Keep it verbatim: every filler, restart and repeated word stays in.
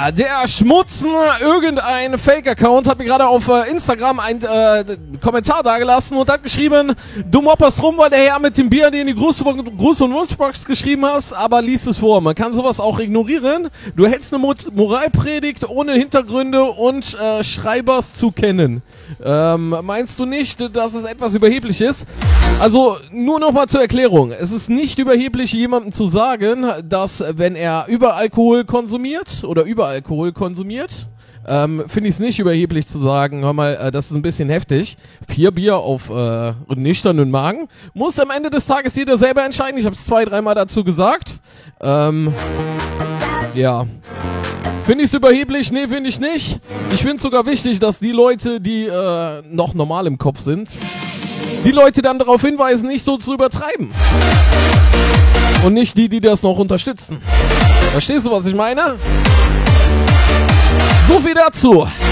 der Schmutzen, irgendein Fake-Account, hat mir gerade auf äh, Instagram einen äh, Kommentar dagelassen und hat geschrieben, du mopperst rum, weil der Herr mit dem Bier, den die Gruß, Gruß- und Wunschbox geschrieben hast, aber liest es vor. Man kann sowas auch ignorieren. Du hältst eine Mo- Moralpredigt ohne Hintergründe und äh, Schreibers zu kennen. Ähm, meinst du nicht, dass es etwas überheblich ist? Also, nur nochmal zur Erklärung. Es ist nicht überheblich, jemandem zu sagen, dass, wenn er über Alkohol konsumiert oder über Alkohol konsumiert, ähm, finde ich es nicht überheblich zu sagen, hör mal, äh, das ist ein bisschen heftig. Vier Bier auf äh, nüchternen Magen. Muss am Ende des Tages jeder selber entscheiden. Ich habe es zwei, dreimal dazu gesagt. Ähm, ja. Finde ich es überheblich? Nee, finde ich nicht. Ich finde es sogar wichtig, dass die Leute, die äh, noch normal im Kopf sind, die Leute dann darauf hinweisen, nicht so zu übertreiben. Und nicht die, die das noch unterstützen. Verstehst du, was ich meine? So viel dazu.